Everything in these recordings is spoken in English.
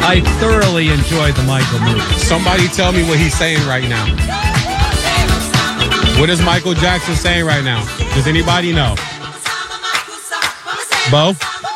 I thoroughly enjoyed the Michael movie. Somebody tell me what he's saying right now. What is Michael Jackson saying right now? Does anybody know? Bo?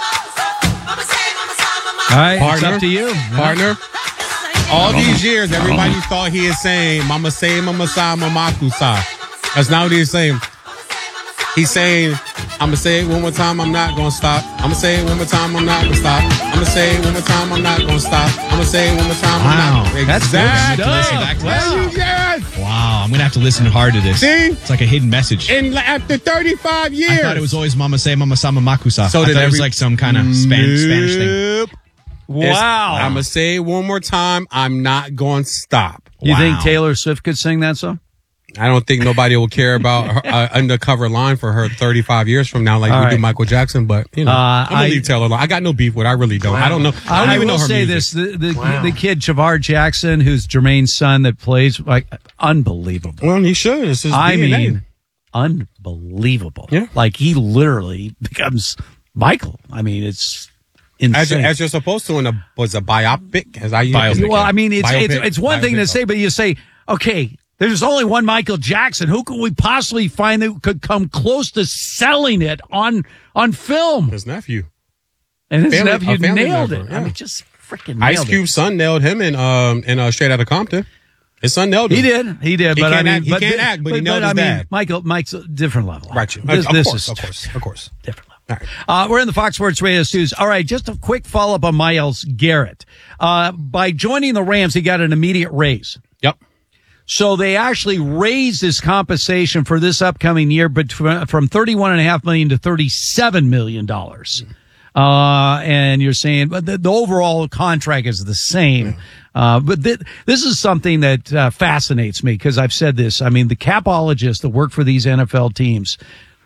All right, Partner? it's up to you. Partner? All these years, everybody thought he is saying, Mama say, Mama sa, Mama kusa. That's not what he's saying. He's saying, I'm going to say it one more time, I'm not going to stop. I'm going to say it one more time, I'm not going to stop. I'm going to say it one more time, I'm not going to stop. I'm going to say it one more time, I'm not. That's exactly. good Listen back to this. Yes. Wow, I'm going to have to listen hard to this. See? It's like a hidden message. And after 35 years. I thought it was always Mama say, Mama sama makusa. So I did thought it was every- like some kind of Spanish thing. Nope. Wow. I'm going to say it one more time, I'm not going to stop. You think Wow. Taylor Swift could sing that song? I don't think nobody will care about her undercover line for her 35 years from now, like All we do right. Michael Jackson. But I'm gonna leave Taylor alone. I got no beef with her. I really don't. I don't know. I don't even know will her say music. this: the kid Javar Jackson, who's Jermaine's son, that plays like unbelievable. Well, he should. It's his I DNA. mean, unbelievable. Yeah. Like he literally becomes Michael. I mean, it's insane. as you're supposed to in a biopic. As I Biopic. Well, I mean, it's Biopic. one thing to Biopic. say, but you say, okay, there's only one Michael Jackson. Who could we possibly find that could come close to selling it on film? His nephew, And his family- nephew a family nailed member, it. yeah. I mean, just freaking nailed Ice it. Cube's son nailed him in Straight Outta Compton. His son nailed him. He did. He But can't I mean, act- he can't act, but he nailed his dad. Mike's a different level. Right. This Of is course. different level. All right. We're in the Fox Sports Radio studios. All right, just a quick follow-up on Myles Garrett. By joining the Rams, he got an immediate raise. Yep. So they actually raised his compensation for this upcoming year from $31.5 million to $37 million. And you're saying, but the overall contract is the same. But this is something that fascinates me because I've said this. I mean, the capologists that work for these NFL teams,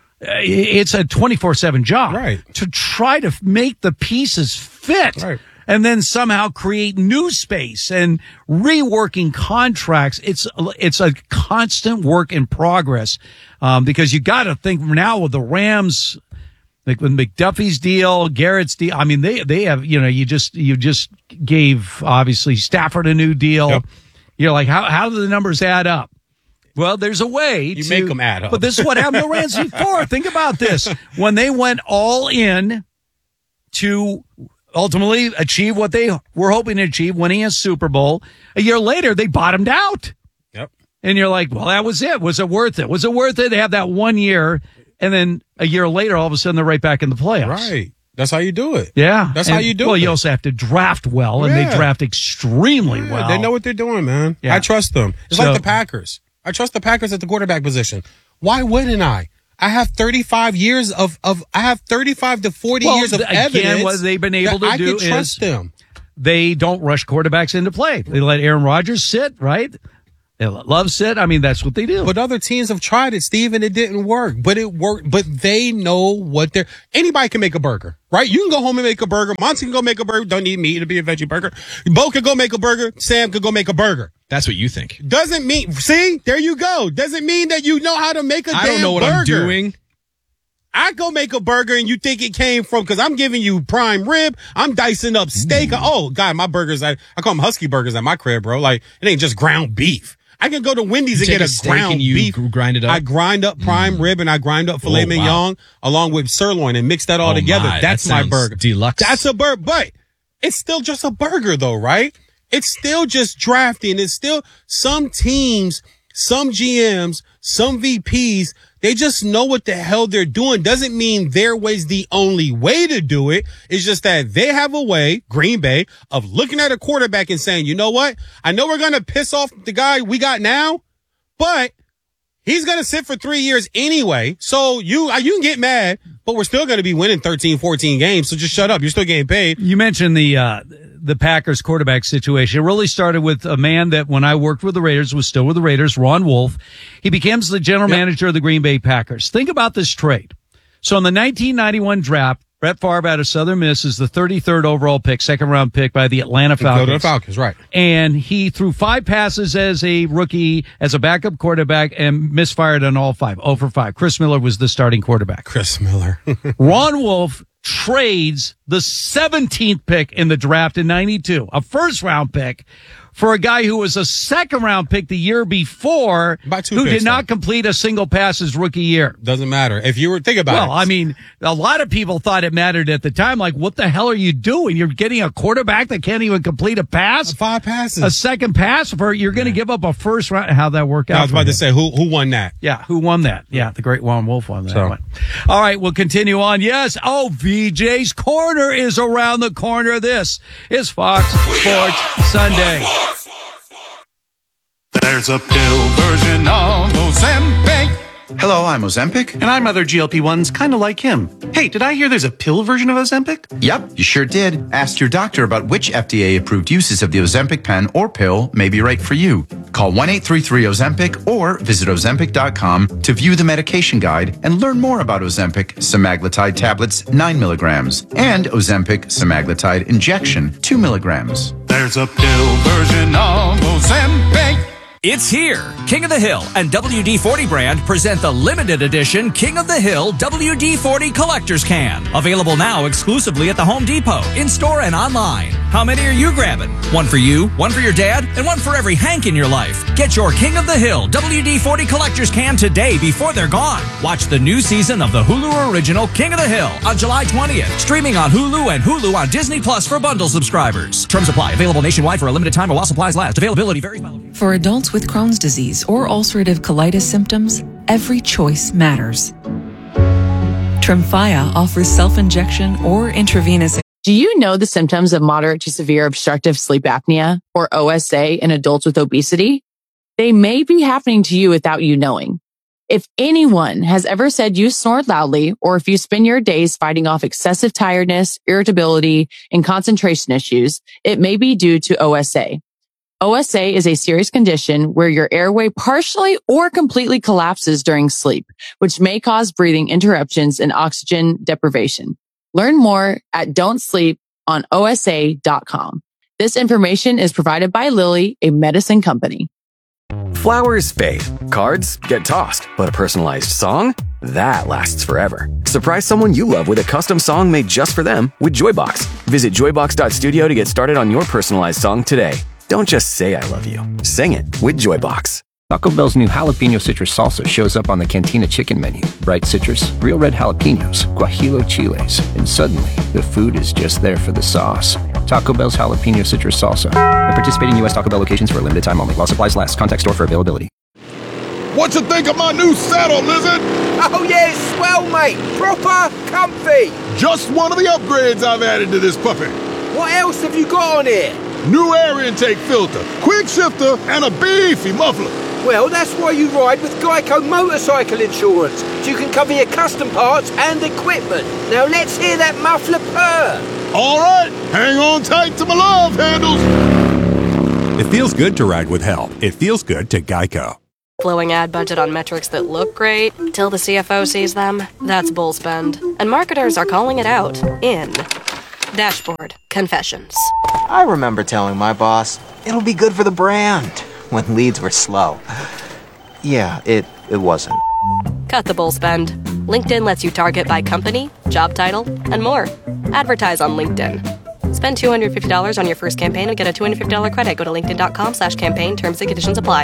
it's a 24/7 job, Right. to try to make the pieces fit. Right. And then somehow create new space and reworking contracts. It's a constant work in progress, because you got to think now with the Rams, like with McDuffie's deal, Garrett's deal. I mean, they have, you just gave obviously Stafford a new deal. Yep. You're like, how do the numbers add up? Well, there's a way You make 'em add up. But this is what happened to the Rams before. Think about this. When they went all in to ultimately achieve what they were hoping to achieve, winning a Super Bowl, a year later, they bottomed out. Yep. And you're like, well, that was it. Was it worth it? Was it worth it to have that 1 year? And then a year later, all of a sudden, they're right back in the playoffs. Right. That's how you do it. Yeah. That's how you do well, it. you also have to draft well, and they Yeah. draft extremely well. They know what they're doing, man. Yeah. I trust them. It's So- like the Packers. I trust the Packers at the quarterback position. Why wouldn't I? I have 35 years I have 35 to 40 years of again, evidence. what they've been able that to do I can trust is them. they don't rush quarterbacks into play. They let Aaron Rodgers sit, right? They let Love sit. I mean, that's what they do. But other teams have tried it, Steve, and it didn't work. But it worked. But they know what they're. Anybody can make a burger, right? You can go home and make a burger. Monty can go make a burger. Don't need meat to be a veggie burger. Bo could go make a burger. Sam could go make a burger. That's what you think. Doesn't mean. See, there you go. Doesn't mean that you know how to make a damn I don't know what burger. I'm doing. I go make a burger and you think it came from, because I'm giving you prime rib. I'm dicing up steak. Oh, God, my burgers, I call them husky burgers at my crib, bro. Like, it ain't just ground beef. I can go to Wendy's You and get take a a steak ground and you beef. grind it up? I grind up prime rib and I grind up filet Oh, wow. mignon along with sirloin and mix that all Oh, together. my. That's That my sounds burger. deluxe. That's a burger, but it's still just a burger though, right? It's still just drafting. It's still some teams, some GMs, some VPs, they just know what the hell they're doing. Doesn't mean their way's the only way to do it. It's just that they have a way, Green Bay, of looking at a quarterback and saying, you know what? I know we're going to piss off the guy we got now, but he's going to sit for 3 years anyway. So you can get mad, but we're still going to be winning 13, 14 games. So just shut up. You're still getting paid. You mentioned the Packers quarterback situation. It really started with a man that when I worked with the Raiders was still with the Raiders, Ron Wolf. He becomes the general manager of the Green Bay Packers. Think about this trade. So in the 1991 draft, Brett Favre out of Southern Miss is the 33rd overall pick, second round pick by the Atlanta Falcons. Go to the Falcons, right. And he threw 5 passes as a rookie, as a backup quarterback, and misfired on all 5. 0 for 5. Chris Miller was the starting quarterback. Chris Miller. Ron Wolf trades the 17th pick in the draft in 92, a first-round pick, for a guy who was a second-round pick the year before, By 2 who picks, did not complete a single pass his rookie year. Doesn't matter. If you were, think about it. Well, I mean, a lot of people thought it mattered at the time. Like, what the hell are you doing? You're getting a quarterback that can't even complete a pass? 5 passes. A second pass for, you're going to give up a first round. How'd that work out? I was about to say, who won that? Yeah, who won that? Yeah, the great Juan Wolf won that So. one. All right, we'll continue on. Yes. Oh, VJ's Corner is around the corner. This is Fox Sports Sunday. There's a pill version of Ozempic. Hello, I'm Ozempic. And I'm other GLP-1s kind of like him. Hey, did I hear there's a pill version of Ozempic? Yep, you sure did. Ask your doctor about which FDA-approved uses of the Ozempic pen or pill may be right for you. Call 1-833-OZEMPIC or visit Ozempic.com to view the medication guide and learn more about Ozempic semaglutide tablets 9 milligrams and Ozempic semaglutide injection 2 milligrams. There's a pill version of Ozempic. It's here. King of the Hill and WD-40 brand present the limited edition King of the Hill WD-40 Collector's Can. Available now exclusively at the Home Depot, in-store and online. How many are you grabbing? One for you, one for your dad, and one for every Hank in your life. Get your King of the Hill WD-40 Collector's Can today before they're gone. Watch the new season of the Hulu original King of the Hill on July 20th. Streaming on Hulu and Hulu on Disney Plus for bundle subscribers. Terms apply. Available nationwide for a limited time while supplies last. Availability varies by location. For adults with Crohn's disease or ulcerative colitis symptoms, every choice matters. Tremfya offers self-injection or intravenous. Do you know the symptoms of moderate to severe obstructive sleep apnea, or OSA, in adults with obesity? They may be happening to you without you knowing. If anyone has ever said you snore loudly, or if you spend your days fighting off excessive tiredness, irritability, and concentration issues, it may be due to OSA. OSA is a serious condition where your airway partially or completely collapses during sleep, which may cause breathing interruptions and oxygen deprivation. Learn more at don'tsleeponosa.com. This information is provided by Lilly, a medicine company. Flowers fade, cards get tossed, but a personalized song? That lasts forever. Surprise someone you love with a custom song made just for them with Joybox. Visit joybox.studio to get started on your personalized song today. Don't just say I love you. Sing it with Joybox. Taco Bell's new jalapeno citrus salsa shows up on the Cantina chicken menu. Bright citrus, real red jalapenos, guajillo chiles, and suddenly the food is just there for the sauce. Taco Bell's jalapeno citrus salsa. At participating U.S. Taco Bell locations for a limited time only. While supplies last. Contact store for availability. What you think of my new saddle, Lizard? Oh yeah, swell, mate. Proper comfy. Just one of the upgrades I've added to this puppy. What else have you got on here? New air intake filter, quick shifter, and a beefy muffler. Well, that's why you ride with Geico Motorcycle Insurance, so you can cover your custom parts and equipment. Now let's hear that muffler purr. All right, hang on tight to my love handles. It feels good to ride with help. It feels good to Geico. Blowing ad budget on metrics that look great till the CFO sees them. That's bull spend. And marketers are calling it out in Dashboard Confessions. I remember telling my boss, it'll be good for the brand, when leads were slow. Yeah, it wasn't. Cut the bull spend. LinkedIn lets you target by company, job title, and more. Advertise on LinkedIn. Spend $250 on your first campaign and get a $250 credit. Go to linkedin.com/campaign. Terms and conditions apply.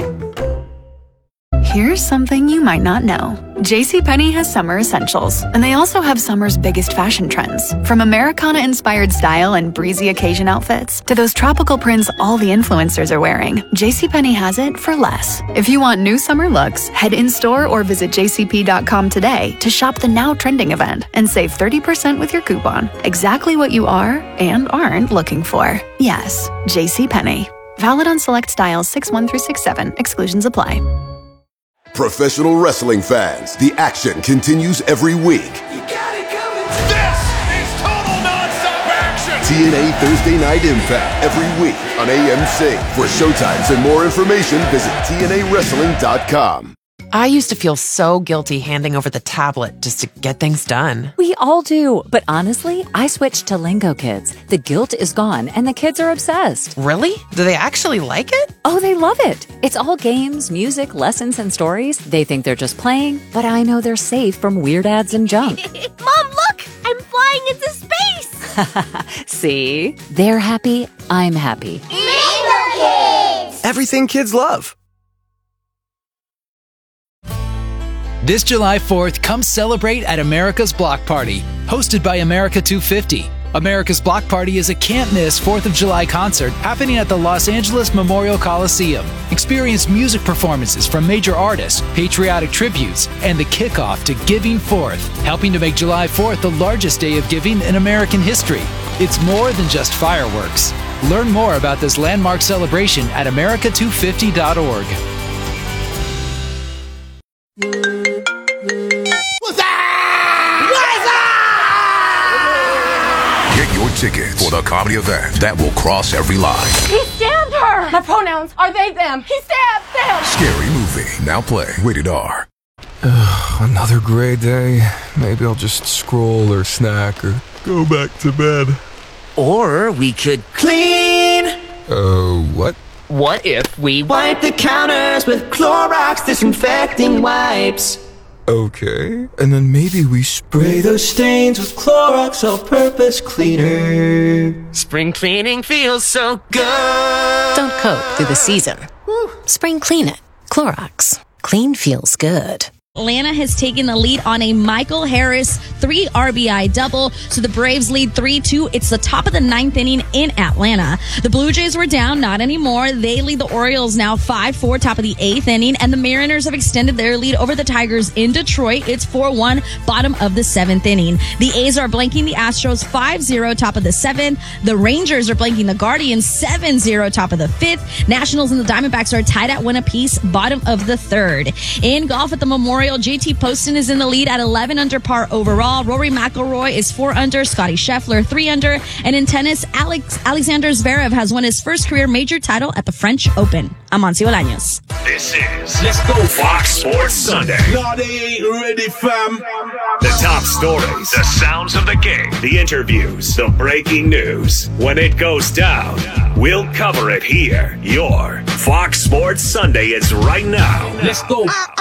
Here's something you might not know. JCPenney has summer essentials, and they also have summer's biggest fashion trends. From Americana-inspired style and breezy occasion outfits to those tropical prints all the influencers are wearing, JCPenney has it for less. If you want new summer looks, head in-store or visit jcp.com today to shop the now trending event and save 30% with your coupon. Exactly what you are and aren't looking for. Yes, JCPenney. Valid on select styles 6-1 through 6-7. Exclusions apply. Professional wrestling fans, the action continues every week. This is total nonstop action. TNA Thursday Night Impact every week on AMC. For showtimes and more information, visit TNAWrestling.com. I used to feel so guilty handing over the tablet just to get things done. We all do, but honestly, I switched to Lingo Kids. The guilt is gone, and the kids are obsessed. Really? Do they actually like it? Oh, they love it. It's all games, music, lessons, and stories. They think they're just playing, but I know they're safe from weird ads and junk. Mom, look! I'm flying! flying into space! See? They're happy, I'm happy. Mango Kids! Everything kids love. This July 4th, come celebrate at America's Block Party, hosted by America 250. America's Block Party is a can't-miss 4th of July concert happening at the Los Angeles Memorial Coliseum. Experience music performances from major artists, patriotic tributes, and the kickoff to Giving Forth, helping to make July 4th the largest day of giving in American history. It's more than just fireworks. Learn more about this landmark celebration at america250.org. Get your ticket for the comedy event that will cross every line. He stabbed her! My pronouns are they, them. He stabbed them! Scary Movie, now play rated R. Another gray day. Maybe I'll just scroll or snack or go back to bed. Or we could clean. What? What if we wipe the counters with Clorox disinfecting wipes? Okay. And then maybe we spray those stains with Clorox all-purpose cleaner. Spring cleaning feels so good. Don't cope through the season. Spring clean it. Clorox. Clean feels good. Atlanta has taken the lead on a Michael Harris 3 RBI double. So the Braves lead 3-2. It's the top of the 9th inning in Atlanta. The Blue Jays were down, not anymore. They lead the Orioles now 5-4, top of the 8th inning. And the Mariners have extended their lead over the Tigers in Detroit. It's 4-1, bottom of the 7th inning. The A's are blanking the Astros 5-0, top of the 7th. The Rangers are blanking the Guardians 7-0, top of the 5th. Nationals and the Diamondbacks are tied at 1 apiece, bottom of the 3rd. In golf at the Memorial, JT Poston is in the lead at 11 under par overall. Rory McIlroy is 4 under. Scotty Scheffler 3 under. And in tennis, Alexander Zverev has won his first career major title at the French Open. I'm Monty Bolaños. This is Let's Go Fox Sports Sunday. No, they ain't ready, fam. The top stories, the sounds of the game, the interviews, the breaking news. When it goes down, we'll cover it here. Your Fox Sports Sunday is right now. Let's go.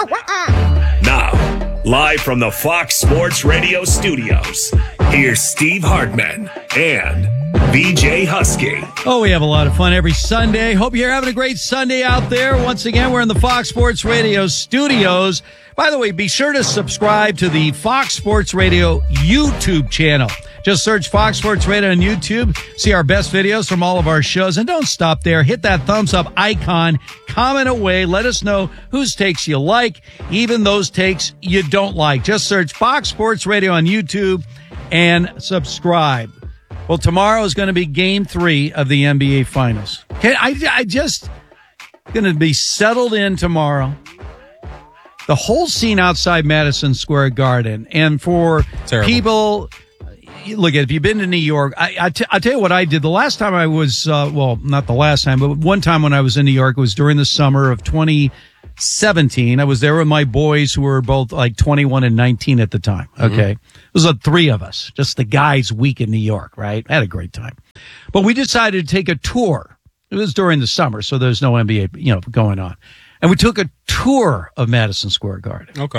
Now, live from the Fox Sports Radio studios, here's Steve Hartman and BJ Husky. Oh, we have a lot of fun every Sunday. Hope you're having a great Sunday out there. Once again, we're in the Fox Sports Radio studios. By the way, be sure to subscribe to the Fox Sports Radio YouTube channel. Just search Fox Sports Radio on YouTube. See our best videos from all of our shows. And don't stop there. Hit that thumbs up icon. Comment away. Let us know whose takes you like, even those takes you don't like. Just search Fox Sports Radio on YouTube and subscribe. Well, tomorrow is going to be Game 3 of the NBA Finals. Okay, I just going to be settled in tomorrow. The whole scene outside Madison Square Garden. And for people... Look, if you've been to New York, I'll tell you what I did. The last time I was, well, not the last time, but one time when I was in New York, it was during the summer of 2017. I was there with my boys who were both like 21 and 19 at the time. Okay. It was like 3 of us, just the guys week in New York, right? I had a great time. But we decided to take a tour. It was during the summer, so there's no NBA, going on. And we took a tour of Madison Square Garden. Okay.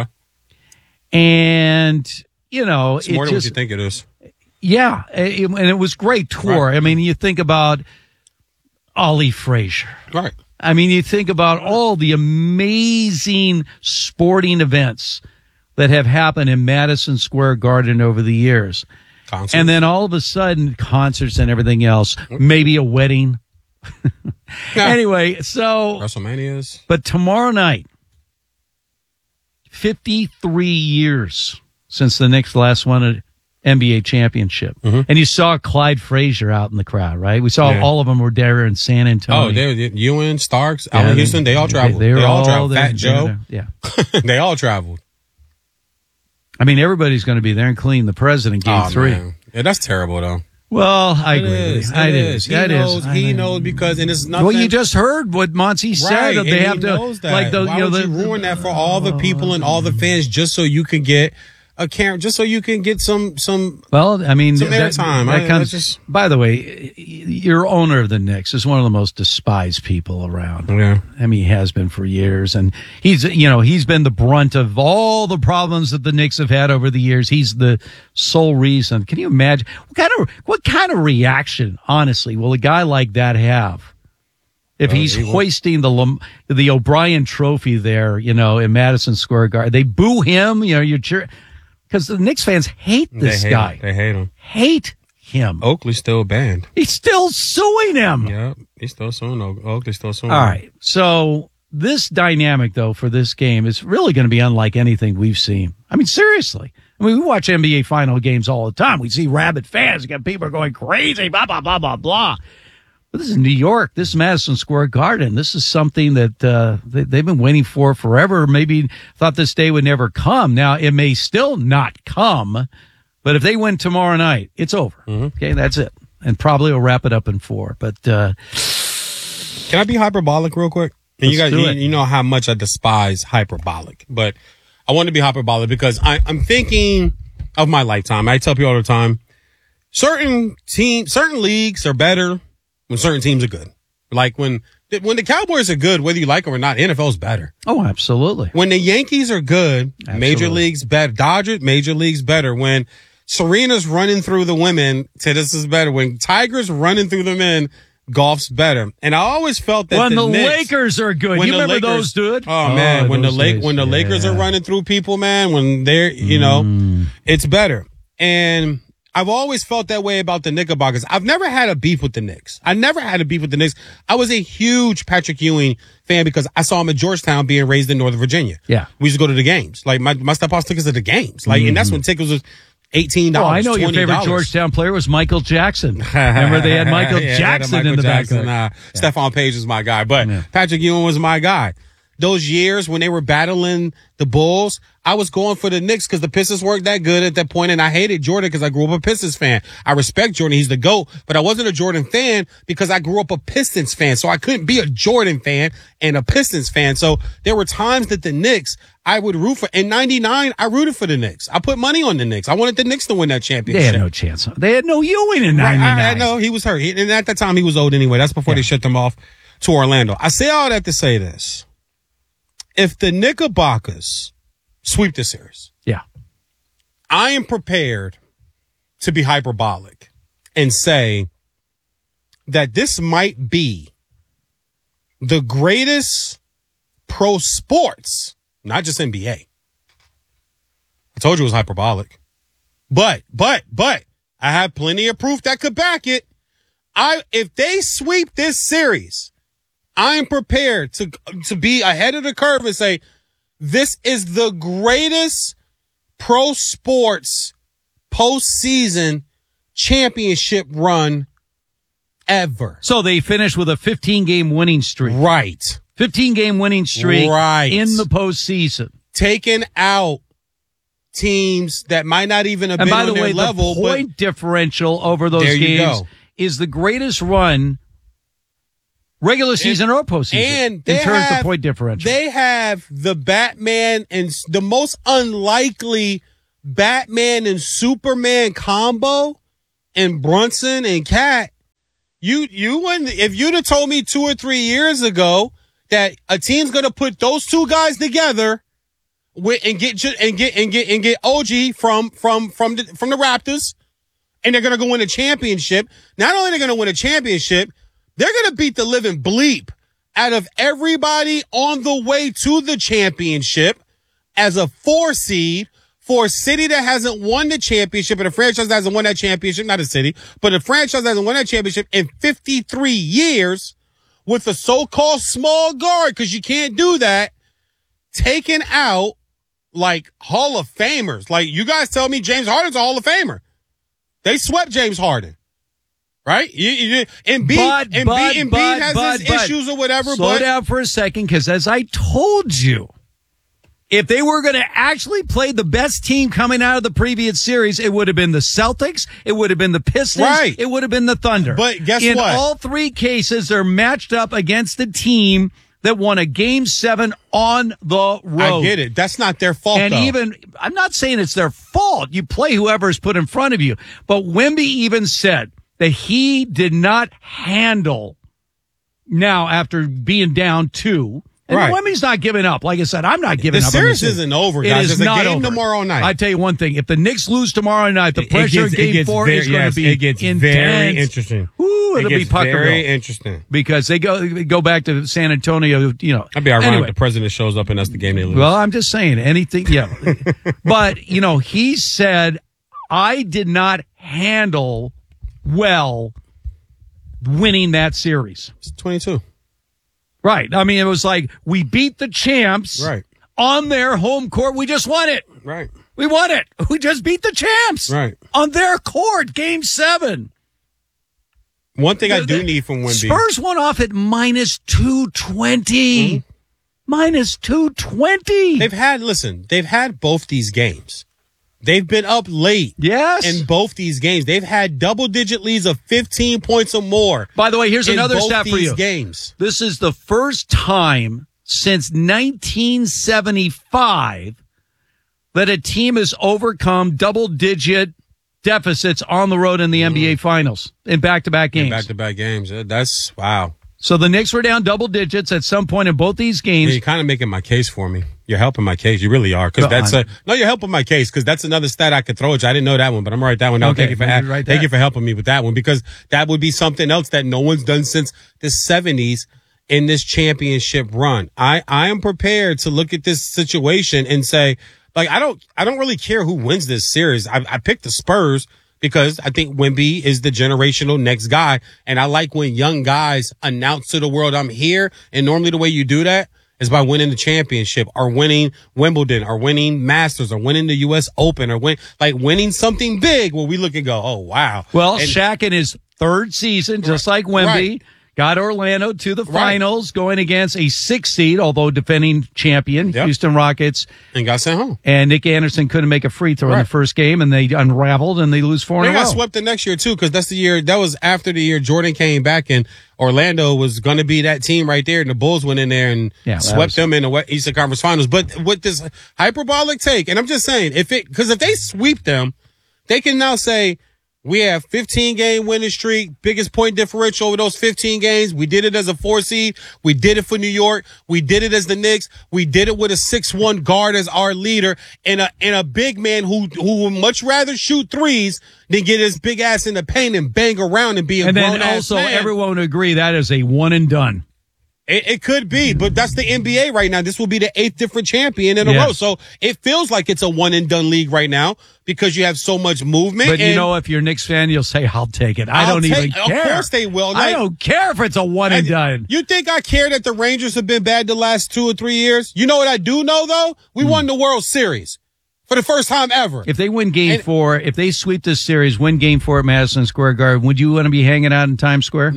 And, it's more than what you think it is. Yeah, and it was a great tour. Right. I mean, you think about Ollie Frazier. Right. I mean, you think about all the amazing sporting events that have happened in Madison Square Garden over the years. Concerts. And then all of a sudden, concerts and everything else. Maybe a wedding. Anyway, so... WrestleManias. But tomorrow night, 53 years since the last one... NBA championship. And you saw Clyde Frazier out in the crowd, right? We saw all of them were there in San Antonio. Oh, they're Ewan, Starks, Allen Houston, they all traveled. They all traveled. Fat Joe. Yeah. They all traveled. I mean, everybody's going to be there, including the president, Game 3. Man. Yeah, that's terrible, though. Well, I agree. It is. He knows because, and it's nothing. Well, you just heard what Monty said. Right, they have he to, knows that. Why would you ruin that for all the people and all the fans just so you could get Karen, just so you can get some. Well, I mean, some airtime. That comes. By the way, your owner of the Knicks is one of the most despised people around. Yeah, I mean, he has been for years, and he's been the brunt of all the problems that the Knicks have had over the years. He's the sole reason. Can you imagine what kind of reaction, honestly, will a guy like that have? If he's hoisting the O'Brien Trophy there, in Madison Square Garden, they boo him. You're cheering because the Knicks fans hate this guy. They hate him. Hate him. Oakley's still banned. He's still suing him. Yeah, he's still suing. Oakley's still suing. All him. right. So this dynamic, though, for this game is really going to be unlike anything we've seen. I mean, seriously. I mean, we watch NBA final games all the time. We see rabid fans. You got people going crazy. Blah blah blah blah blah. But this is New York. This is Madison Square Garden. This is something that they've been waiting for forever. Maybe thought this day would never come. Now, it may still not come, but if they win tomorrow night, it's over. Mm-hmm. Okay, that's it. And probably will wrap it up in 4. But can I be hyperbolic real quick? And you guys, you know how much I despise hyperbolic, but I want to be hyperbolic because I'm thinking of my lifetime. I tell people all the time, certain leagues are better when certain teams are good. Like when the Cowboys are good, whether you like them or not, NFL's better. Oh, absolutely. When the Yankees are good, Major League's better. Dodgers, Major League's better. When Serena's running through the women, tennis is better. When Tiger's running through the men, golf's better. And I always felt that when the Knicks, Lakers are good. You remember those, dude? Oh, man. When the Lakers are running through people, man, when they're, it's better. And I've always felt that way about the Knickerbockers. I've never had a beef with the Knicks. I was a huge Patrick Ewing fan because I saw him at Georgetown being raised in Northern Virginia. Yeah. We used to go to the games. Like my stepfather took us to the games. Like, and that's when tickets was $18. Oh, I know $20. your favorite Georgetown player was Michael Jackson. Remember they had Michael Jackson in the background. Stephon Page was my guy, but Patrick Ewing was my guy. Those years when they were battling the Bulls, I was going for the Knicks because the Pistons weren't that good at that point, and I hated Jordan because I grew up a Pistons fan. I respect Jordan. He's the GOAT, but I wasn't a Jordan fan because I grew up a Pistons fan, so I couldn't be a Jordan fan and a Pistons fan. So there were times that the Knicks I would root for. In 99, I rooted for the Knicks. I put money on the Knicks. I wanted the Knicks to win that championship. They had no chance. They had no Ewing in 99. I know. He was hurt. And at that time, he was old anyway. That's before they shipped him off to Orlando. I say all that to say this. If the Knickerbockers sweep the series, I am prepared to be hyperbolic and say that this might be the greatest pro sports, not just NBA. I told you it was hyperbolic. But I have plenty of proof that could back it. If they sweep this series, I'm prepared to be ahead of the curve and say, this is the greatest pro sports postseason championship run ever. So they finished with a 15-game winning streak. Right. 15-game winning streak in the postseason. Taking out teams that might not even have been on their level. The point differential over those games is the greatest run regular season or postseason, and in terms of point differential. They have the Batman and the most unlikely Batman and Superman combo in Brunson and Cat. You wouldn't, if you'd have told me 2 or 3 years ago that a team's gonna put those two guys together and get OG from the Raptors, and they're gonna go win a championship. Not only are they gonna win a championship, they're going to beat the living bleep out of everybody on the way to the championship as a 4 seed for a city that hasn't won the championship and a franchise that hasn't won that championship, not a city, but a franchise that hasn't won that championship in 53 years with a so-called small guard, because you can't do that, taking out like Hall of Famers. Like, you guys tell me James Harden's a Hall of Famer. They swept James Harden. Right? Embiid has his issues or whatever. Slow down for a second, because as I told you, if they were going to actually play the best team coming out of the previous series, it would have been the Celtics, it would have been the Pistons, it would have been the Thunder. But guess what? In all 3 cases, they're matched up against a team that won a Game 7 on the road. I get it. That's not their fault, and though. even, I'm not saying it's their fault. You play whoever's put in front of you. But Wemby even said that he did not handle now after being down 2. And Wemby's not giving up. Like I said, I'm not giving up. The series isn't over, guys. There's a game tomorrow night. I tell you one thing. If the Knicks lose tomorrow night, the pressure in Game 4 is going to be intense. Very interesting. Ooh, it'll be Puckerville. Very interesting. Because they go back to San Antonio, That'd be ironic if the president shows up and that's the game they lose. Well, I'm just saying, anything, yeah. But, he said, I did not handle well winning that series. It's 22. Right. I mean, it was like, we beat the champs on their home court. We just won it. Right. We won it. We just beat the champs. Right. On their court, Game 7. One thing I do need from Wemby. Spurs went off at minus 220. Minus 220. They've had both these games. They've been up late. Yes. In both these games. They've had double-digit leads of 15 points or more. By the way, here's another stat for you. Games. This is the first time since 1975 that a team has overcome double-digit deficits on the road in the NBA Finals in back-to-back games. Back-to-back games. That's, wow. So the Knicks were down double digits at some point in both these games. Yeah, you're kind of making my case for me. You're helping my case. You really are. You're helping my case because that's another stat I could throw at you. I didn't know that one, but I'm going to write that one down. Okay, thank you for helping me with that one because that would be something else that no one's done since the 70s in this championship run. I am prepared to look at this situation and say, like, I don't really care who wins this series. I picked the Spurs because I think Wemby is the generational next guy. And I like when young guys announce to the world, I'm here. And normally the way you do that is by winning the championship or winning Wimbledon or winning Masters or winning the U.S. Open or winning something big where we look and go, oh, wow. Well, Shaq in his third season, just like Wemby, got Orlando to the finals going against a 6th seed, although defending champion, Houston Rockets. And got sent home. And Nick Anderson couldn't make a free throw in the first game, and they unraveled, and they lose 4 in a row. They got swept the next year, too, because that was after the year Jordan came back, and Orlando was going to be that team right there, and the Bulls went in there and swept them in the Eastern Conference Finals. But with this hyperbolic take, and I'm just saying, if they sweep them, they can now say, we have 15-game winning streak, biggest point differential over those 15 games. We did it as a 4 seed. We did it for New York. We did it as the Knicks. We did it with a 6'1" guard as our leader and a big man who would much rather shoot threes than get his big ass in the paint and bang around and be a grown-ass man. And then also everyone would agree that is a one and done. It could be, but that's the NBA right now. This will be the 8th different champion in a row. So it feels like it's a one and done league right now because you have so much movement. But if you're a Knicks fan, you'll say, I'll take it. I don't even care. Of course they will. I don't care if it's a one and done. You think I care that the Rangers have been bad the last 2 or 3 years? You know what I do know, though? We won the World Series for the first time ever. If they win Game 4, if they sweep this series, win Game 4 at Madison Square Garden, would you want to be hanging out in Times Square?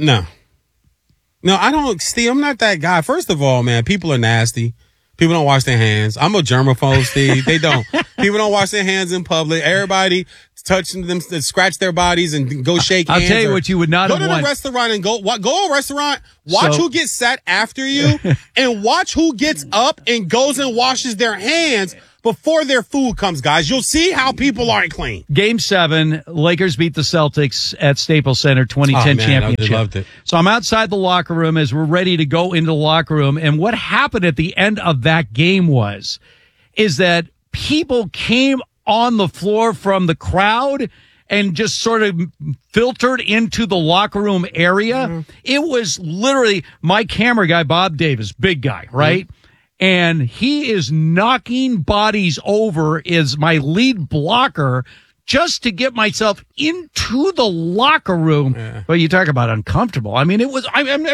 No, I don't, Steve, I'm not that guy. First of all, man, people are nasty. People don't wash their hands. I'm a germaphobe, Steve. They don't. People don't wash their hands in public. Everybody touching them, scratch their bodies and go shake hands. I'll tell you what you would not have won. Go to the restaurant and go to a restaurant, watch who gets sat after you, and watch who gets up and goes and washes their hands before their food comes, guys. You'll see how people aren't clean. Game 7, Lakers beat the Celtics at Staples Center, 2010 championship. I loved it. So I'm outside the locker room as we're ready to go into the locker room. And what happened at the end of that game is that people came on the floor from the crowd and just sort of filtered into the locker room area. Mm-hmm. It was literally my camera guy, Bob Davis, big guy, right? Mm-hmm. And he is knocking bodies over as my lead blocker just to get myself into the locker room. Yeah. But you talk about uncomfortable. I mean, it was,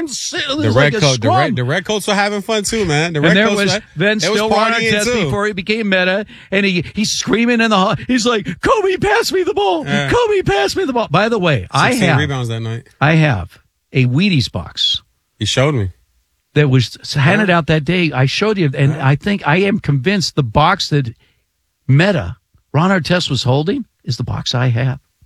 the red coats are having fun too, man. The red coats was then still Ron Artest before he became Meta. And he's screaming in the hall. He's like, Kobe, pass me the ball. Yeah. Kobe, pass me the ball. By the way, 16 rebounds that night. I have a Wheaties box. You showed me. That was handed out that day. I showed you, and I think I am convinced the box that Ron Artest was holding is the box I have.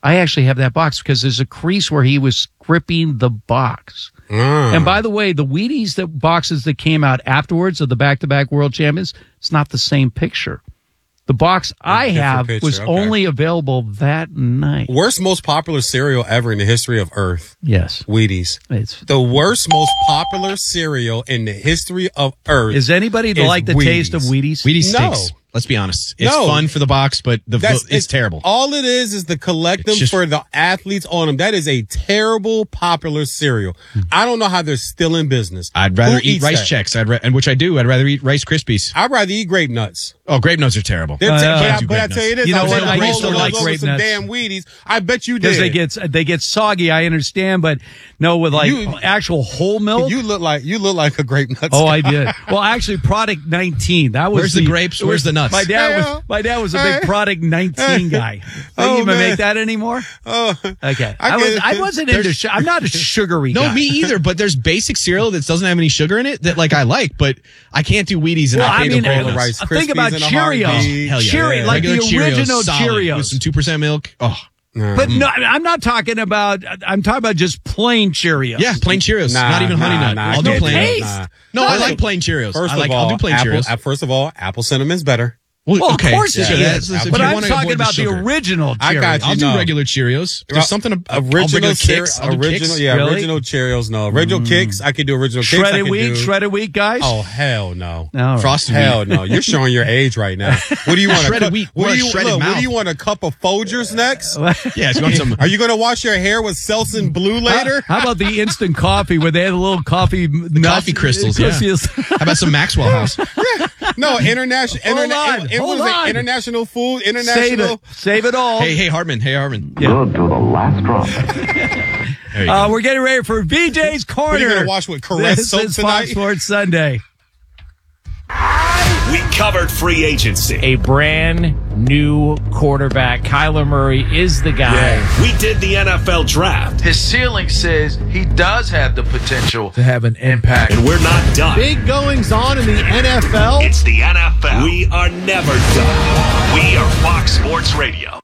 I actually have that box because there's a crease where he was gripping the box. And by the way, the Wheaties boxes that came out afterwards of the back-to-back world champions, it's not the same picture. The box I have was only available that night. Worst most popular cereal ever in the history of Earth. Yes. Wheaties. It's the worst most popular cereal in the history of Earth. Is anybody like the Wheaties. taste of Wheaties? Wheaties stinks. Let's be honest. It's fun for the box, but it's terrible. All it is the collect them for the athletes on them. That is a terrible popular cereal. I don't know how they're still in business. I'd rather eat Rice Chex, and which I do. I'd rather eat Rice Krispies. I'd rather eat Grape Nuts. Oh, Grape Nuts are terrible. But I tell you this, you know what? I used to like Grape some Nuts. damn Wheaties. I bet you did. Because they get soggy. I understand, but no, with actual whole milk. You look like a Grape Nuts. Oh, guy. I did. Well, actually, Product 19. That was Where's the grapes? Where's the nuts? My dad was a big Product 19 guy. Don't even make that anymore. Oh, okay. I wasn't into. I'm not a sugary guy. No, me either. But there's basic cereal that doesn't have any sugar in it that I like, but I can't do Wheaties and I can't do bowl of Rice Krispies. Think about Cheerios. Hell yeah. Cheerios, like the original Cheerios with some 2% milk. Oh. But no, I'm not talking about. I'm talking about just plain Cheerios. Yeah, plain Cheerios. Not even Honey Nut. I'll do plain. No, I like plain Cheerios. I'll do plain Cheerios. First of all, apple cinnamon's better. Well, okay. Of course it is. But I'm talking about the original Cheerios. I got you. I'll do regular Cheerios. There's something original Kicks. Original Cheerios. No, original Kicks. I could do original Kicks. Shredded wheat, guys. Oh hell no. Frosted hell no. You're showing your age right now. What do you want? Shredded wheat. What do you want? A cup of Folgers next? Yes. You want some? Are you going to wash your hair with Selsun Blue later? How about the instant coffee where they had a little coffee coffee crystals? Yeah. How about some Maxwell House? No, international food, international. Save it all. Hey, Hartman. Yeah. Good to the last drop. We're getting ready for VJ's Corner. What are you going to wash with Caress soap is tonight? Fox Sports Sunday. We covered free agency. A brand new quarterback. Kyler Murray is the guy. Yeah. We did the NFL draft. His ceiling says he does have the potential to have an impact. And we're not done. Big goings on in the NFL. It's the NFL. We are never done. We are Fox Sports Radio.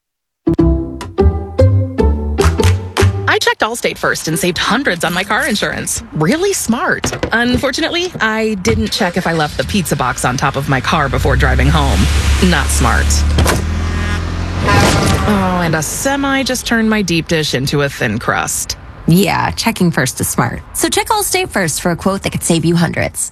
I checked Allstate first and saved hundreds on my car insurance. Really smart. Unfortunately, I didn't check if I left the pizza box on top of my car before driving home. Not smart. Oh, and a semi just turned my deep dish into a thin crust. Yeah, checking first is smart. So check Allstate first for a quote that could save you hundreds.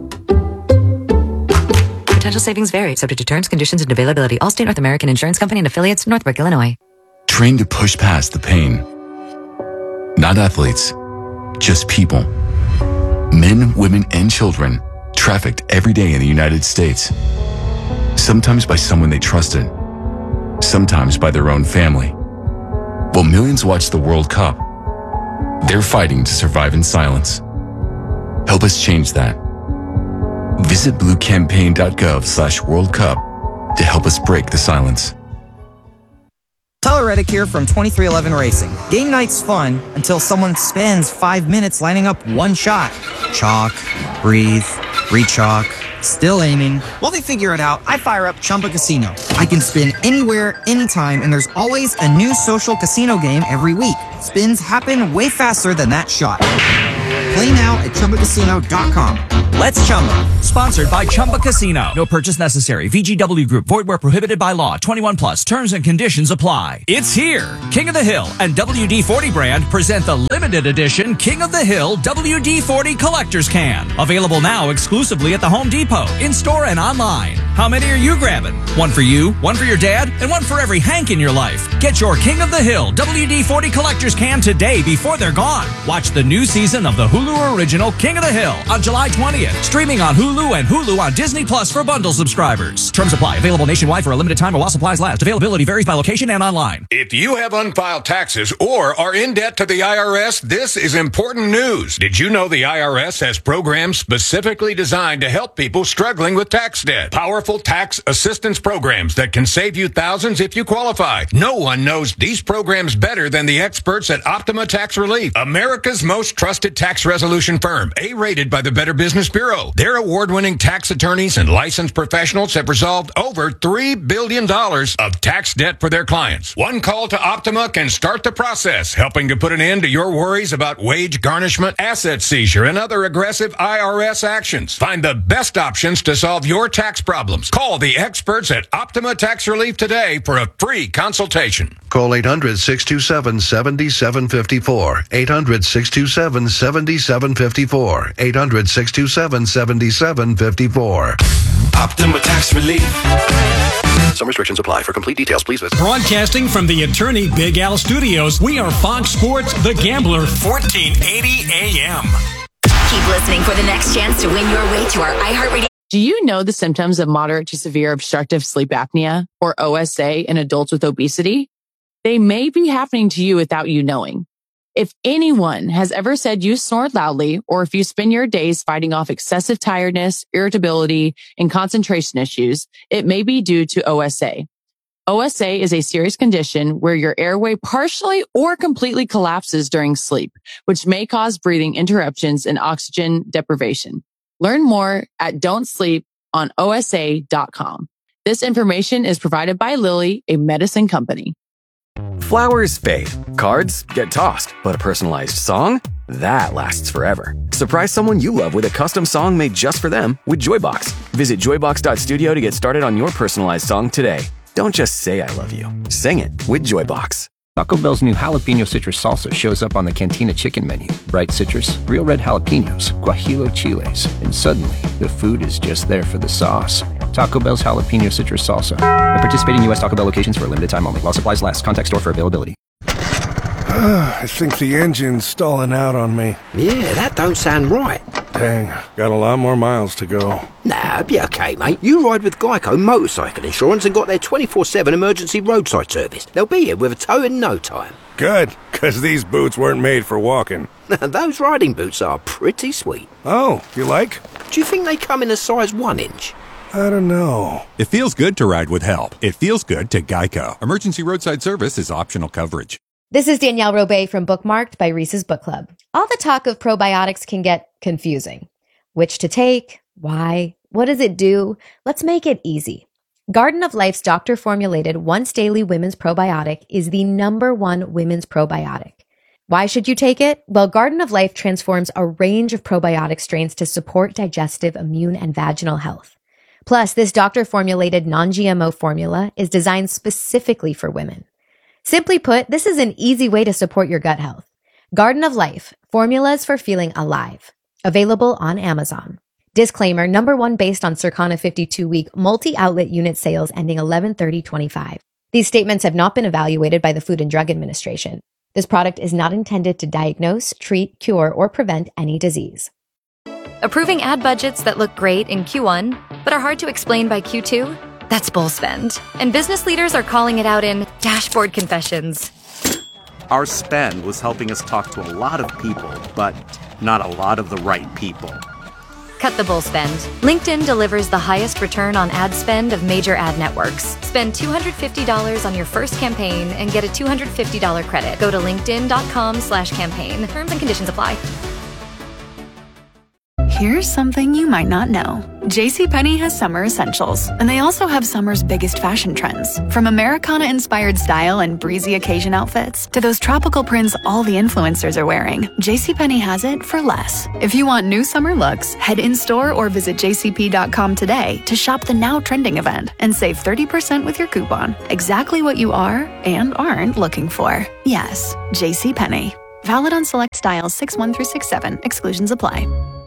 Potential savings vary, subject to terms, conditions, and availability. Allstate North American Insurance Company and affiliates, Northbrook, Illinois. Train to push past the pain. Not athletes, just people. Men, women, and children trafficked every day in the United States. Sometimes by someone they trusted, sometimes by their own family. While millions watch the World Cup, they're fighting to survive in silence. Help us change that. Visit bluecampaign.gov/World Cup to help us break the silence. Tyler Reddick here from 2311 Racing. Game night's fun until someone spends 5 minutes lining up one shot. Chalk, breathe, re-chalk, still aiming. While they figure it out, I fire up Chumba Casino. I can spin anywhere, anytime, and there's always a new social casino game every week. Spins happen way faster than that shot. Play now at ChumbaCasino.com. Let's Chumba. Sponsored by Chumba Casino. No purchase necessary. VGW Group. Void where prohibited by law. 21 plus. Terms and conditions apply. It's here. King of the Hill and WD-40 brand present the limited edition King of the Hill WD-40 Collector's Can. Available now exclusively at the Home Depot, in-store and online. How many are you grabbing? One for you, one for your dad, and one for every Hank in your life. Get your King of the Hill WD-40 Collector's Can today before they're gone. Watch the new season of the Hulu original King of the Hill on July 20th. Streaming on Hulu and Hulu on Disney Plus for bundle subscribers. Terms apply. Available nationwide for a limited time or while supplies last. Availability varies by location and online. If you have unfiled taxes or are in debt to the IRS, this is important news. Did you know the IRS has programs specifically designed to help people struggling with tax debt? Power powerful tax assistance programs that can save you thousands if you qualify. No one knows these programs better than the experts at Optima Tax Relief, America's most trusted tax resolution firm, A-rated by the Better Business Bureau. Their award-winning tax attorneys and licensed professionals have resolved over $3 billion of tax debt for their clients. One call to Optima can start the process, helping to put an end to your worries about wage garnishment, asset seizure, and other aggressive IRS actions. Find the best options to solve your tax problems. Call the experts at Optima Tax Relief today for a free consultation. Call 800-627-7754. 800-627-7754. 800-627-7754. Optima Tax Relief. Some restrictions apply. For complete details, please visit. Broadcasting from the Attorney Big Al Studios, we are Fox Sports The Gambler, 1480 AM. Keep listening for the next chance to win your way to our iHeartRadio. Do you know the symptoms of moderate to severe obstructive sleep apnea, or OSA, in adults with obesity? They may be happening to you without you knowing. If anyone has ever said you snore loudly, or if you spend your days fighting off excessive tiredness, irritability, and concentration issues, it may be due to OSA. OSA is a serious condition where your airway partially or completely collapses during sleep, which may cause breathing interruptions and oxygen deprivation. Learn more at don'tsleeponosa.com. This information is provided by Lilly, a medicine company. Flowers fade, cards get tossed, but a personalized song? That lasts forever. Surprise someone you love with a custom song made just for them with Joybox. Visit joybox.studio to get started on your personalized song today. Don't just say I love you. Sing it with Joybox. Taco Bell's new jalapeno citrus salsa shows up on the Cantina chicken menu. Bright citrus, real red jalapenos, guajillo chiles, and suddenly the food is just there for the sauce. Taco Bell's jalapeno citrus salsa. At participating U.S. Taco Bell locations for a limited time only. While supplies last. Contact store for availability. I think the engine's stalling out on me. Yeah, that don't sound right. Dang, got a lot more miles to go. Nah, it'll be okay, mate. You ride with Geico Motorcycle Insurance and got their 24/7 emergency roadside service. They'll be here with a tow in no time. Good, because these boots weren't made for walking. Those riding boots are pretty sweet. Oh, you like? Do you think they come in a size 1 inch? I don't know. It feels good to ride with help. It feels good to Geico. Emergency roadside service is optional coverage. This is Danielle Robay from Bookmarked by Reese's Book Club. All the talk of probiotics can get confusing. Which to take? Why? What does it do? Let's make it easy. Garden of Life's doctor-formulated once-daily women's probiotic is the #1 women's probiotic. Why should you take it? Well, Garden of Life transforms a range of probiotic strains to support digestive, immune, and vaginal health. Plus, this doctor-formulated non-GMO formula is designed specifically for women. Simply put, this is an easy way to support your gut health. Garden of Life, formulas for feeling alive. Available on Amazon. Disclaimer, #1 based on Circana 52-week multi-outlet unit sales ending 11/30/25. These statements have not been evaluated by the Food and Drug Administration. This product is not intended to diagnose, treat, cure, or prevent any disease. Approving ad budgets that look great in Q1, but are hard to explain by Q2? That's bull spend. And business leaders are calling it out in dashboard confessions. Our spend was helping us talk to a lot of people, but not a lot of the right people. Cut the bull spend. LinkedIn delivers the highest return on ad spend of major ad networks. Spend $250 on your first campaign and get a $250 credit. Go to linkedin.com/campaign. Terms and conditions apply. Here's something you might not know. JCPenney has summer essentials, and they also have summer's biggest fashion trends. From Americana-inspired style and breezy occasion outfits to those tropical prints all the influencers are wearing, JCPenney has it for less. If you want new summer looks, head in-store or visit jcp.com today to shop the now trending event and save 30% with your coupon. Exactly what you are and aren't looking for. Yes, JCPenney. Valid on select styles 6/1 through 6/7. Exclusions apply.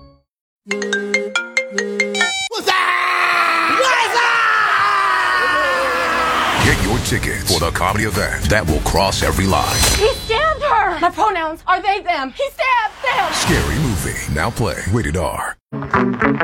Get your tickets for the comedy event that will cross every line. He stabbed her! My pronouns are they, them. He stabbed them! Scary Movie. Now play. Rated R.